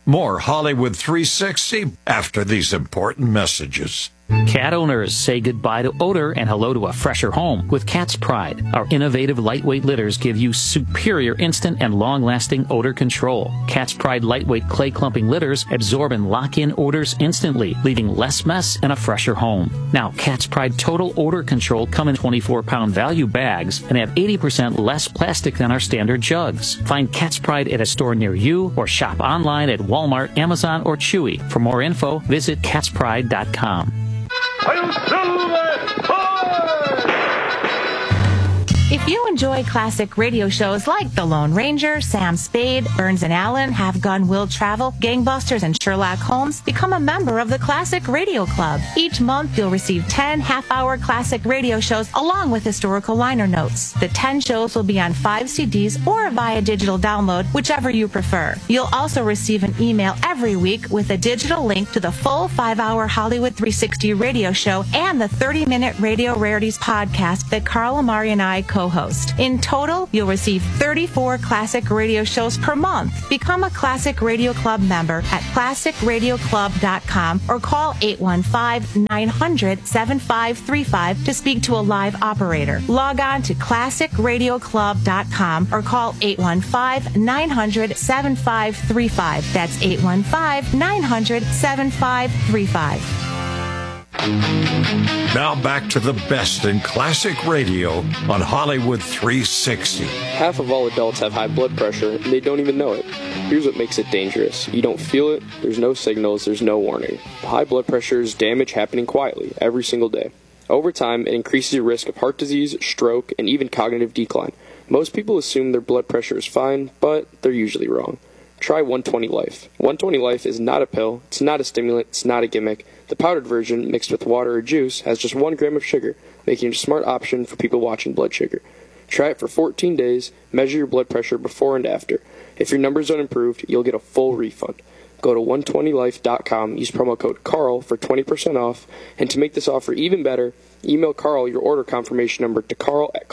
More Hollywood 360 after these important messages. Cat owners say goodbye to odor and hello to a fresher home with Cat's Pride. Our innovative lightweight litters give you superior instant and long-lasting odor control. Cat's Pride lightweight clay clumping litters absorb and lock in odors instantly, leaving less mess and a fresher home. Now, Cat's Pride Total Odor Control come in 24-pound value bags and have 80% less plastic than our standard jugs. Find Cat's Pride at a store near you or shop online at Walmart, Amazon, or Chewy. For more info, visit catspride.com. If you enjoy classic radio shows like The Lone Ranger, Sam Spade, Burns and Allen, Have Gun Will Travel, Gangbusters, and Sherlock Holmes, become a member of the Classic Radio Club. Each month, you'll receive 10 half-hour classic radio shows along with historical liner notes. The 10 shows will be on 5 CDs or via digital download, whichever you prefer. You'll also receive an email every week with a digital link to the full 5-hour Hollywood 360 radio show and the 30-minute Radio Rarities podcast that Carl Amari and I co-host. In total, you'll receive 34 classic radio shows per month. Become a Classic Radio Club member at classicradioclub.com or call 815-900-7535 to speak to a live operator. Log on to classicradioclub.com or call 815-900-7535. That's 815-900-7535. Now back to the best in classic radio on Hollywood 360. Half of all adults have high blood pressure, and they don't even know it. Here's what makes it dangerous. You don't feel it, there's no signals, there's no warning. High blood pressure is damage happening quietly every single day. Over time, it increases your risk of heart disease, stroke, and even cognitive decline. Most people assume their blood pressure is fine, but they're usually wrong. Try 120 Life. 120 Life is not a pill, it's not a stimulant, it's not a gimmick. The powdered version, mixed with water or juice, has just 1 gram of sugar, making it a smart option for people watching blood sugar. Try it for 14 days, measure your blood pressure before and after. If your numbers don't improve, you'll get a full refund. Go to 120life.com, use promo code CARL for 20% off, and to make this offer even better, email Carl your order confirmation number to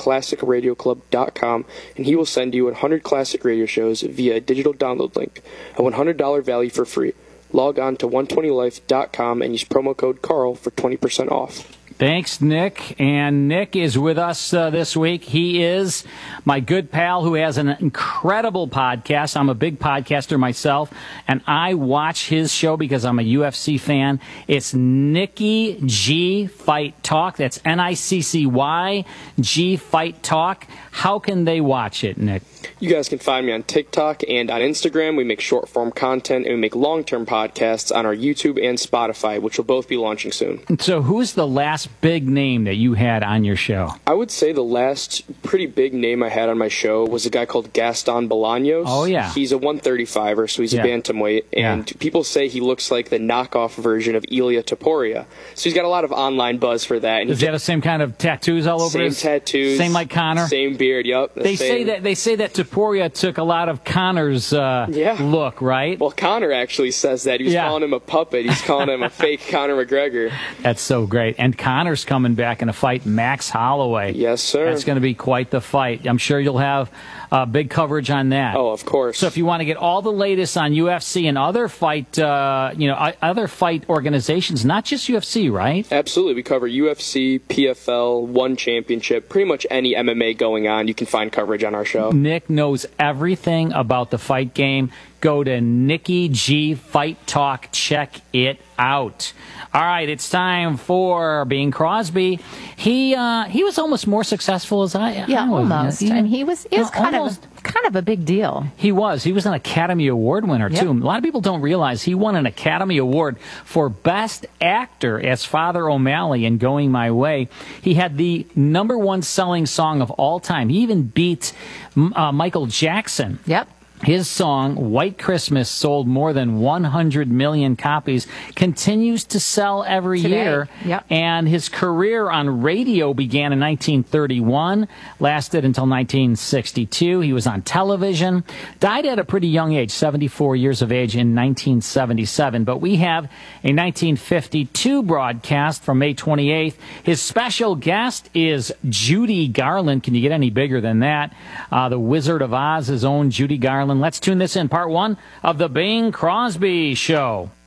carl@classicradioclub.com, and he will send you 100 classic radio shows via a digital download link, a $100 value for free. Log on to 120life.com and use promo code CARL for 20% off. Thanks, Nick. And Nick is with us this week. He is my good pal who has an incredible podcast. I'm a big podcaster myself, and I watch his show because I'm a UFC fan. It's Nicky G Fight Talk. That's Niccy G Fight Talk. How can they watch it, Nick? You guys can find me on TikTok and on Instagram. We make short-form content, and we make long-term podcasts on our YouTube and Spotify, which will both be launching soon. So who's the last big name that you had on your show? I would say the last pretty big name I had on my show was a guy called Gaston Bolaños. Oh, yeah. He's a 135er, so he's a bantamweight, and people say he looks like the knockoff version of Ilia Topuria. So he's got a lot of online buzz for that. And does he have the same kind of tattoos all over his? Same tattoos. Same like Conor? Same beard, yep. They say that Topuria took a lot of Conor's look, right? Well, Conor actually says that. He was calling him a puppet. He's calling him a fake Conor McGregor. That's so great. And Conor's coming back in a fight, Max Holloway. Yes, sir. That's going to be quite the fight. I'm sure you'll have big coverage on that. Oh, of course. So if you want to get all the latest on UFC and other fight, other fight organizations, not just UFC, right? Absolutely. We cover UFC, PFL, One Championship, pretty much any MMA going on. You can find coverage on our show. Nick knows everything about the fight game. Go to Nicky G Fight Talk. Check it out. All right, it's time for Bing Crosby. He was almost more successful as I was. Almost. Yeah. And he was kind of a big deal. He was an Academy Award winner too. A lot of people don't realize he won an Academy Award for Best Actor as Father O'Malley in Going My Way. He had the #1 selling song of all time. He even beat Michael Jackson. Yep. His song, White Christmas, sold more than 100 million copies, continues to sell every year. Yep. And his career on radio began in 1931, lasted until 1962. He was on television, died at a pretty young age, 74 years of age in 1977. But we have a 1952 broadcast from May 28th. His special guest is Judy Garland. Can you get any bigger than that? The Wizard of Oz's own Judy Garland gentlemen, let's tune this in. Part one of the Bing Crosby Show.